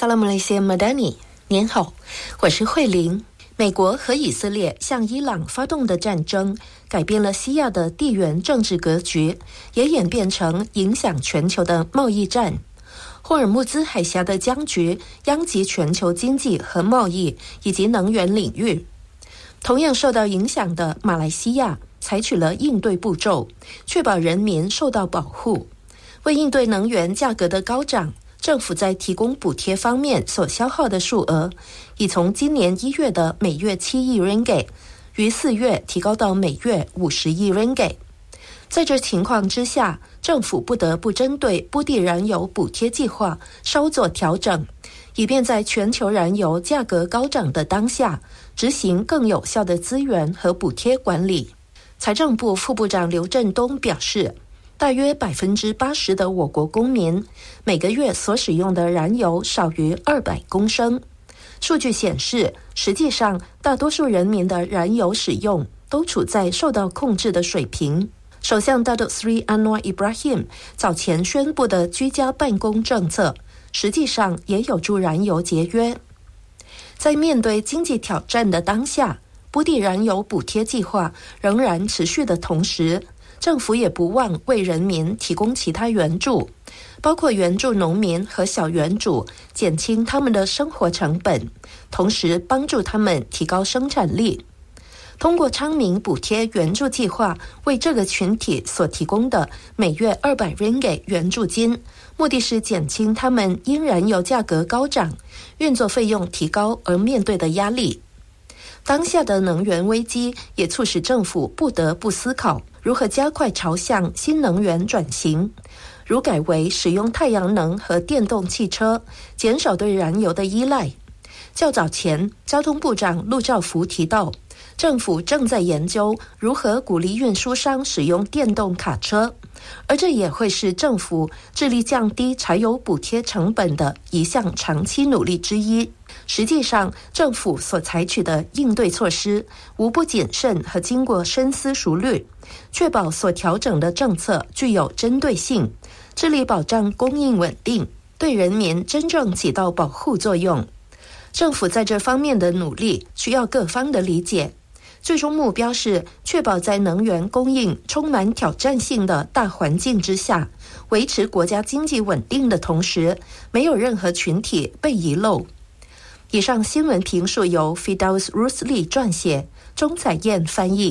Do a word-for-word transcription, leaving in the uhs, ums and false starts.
萨拉姆雷西马达尼，您好，我是慧玲。美国和以色列向伊朗发动的战争，改变了西亚的地缘政治格局，也演变成影响全球的贸易战。霍尔木兹海峡的僵局殃及全球经济和贸易以及能源领域。同样受到影响的马来西亚采取了应对步骤，确保人民受到保护。为应对能源价格的高涨，政府在提供补贴方面所消耗的数额，已从今年一月的每月七亿 ringgit， 于四月提高到每月五十亿 ringgit。在这情况之下，政府不得不针对布地燃油补贴计划稍作调整，以便在全球燃油价格高涨的当下，执行更有效的资源和补贴管理。财政部副部长刘振东表示，大约 百分之八十 的我国公民每个月所使用的燃油少于二百公升。数据显示，实际上大多数人民的燃油使用都处在受到控制的水平。首相 Datuk Seri Anwar Ibrahim 早前宣布的居家办公政策，实际上也有助燃油节约。在面对经济挑战的当下，布地燃油补贴计划仍然持续的同时，政府也不忘为人民提供其他援助，包括援助农民和小园主减轻他们的生活成本，同时帮助他们提高生产力。通过昌明补贴援助计划为这个群体所提供的每月二百 ringgit 援助金，目的是减轻他们因燃油价格高涨、运作费用提高而面对的压力。当下的能源危机也促使政府不得不思考如何加快朝向新能源转型，如改为使用太阳能和电动汽车，减少对燃油的依赖。较早前，交通部长陆兆福提到，政府正在研究如何鼓励运输商使用电动卡车，而这也会是政府致力降低柴油补贴成本的一项长期努力之一。实际上，政府所采取的应对措施无不谨慎和经过深思熟虑，确保所调整的政策具有针对性，致力保障供应稳定，对人民真正起到保护作用。政府在这方面的努力需要各方的理解，最终目标是确保在能源供应充满挑战性的大环境之下，维持国家经济稳定的同时，没有任何群体被遗漏。以上新闻评述由 Fidaus Rusli 撰写，钟彩燕翻译。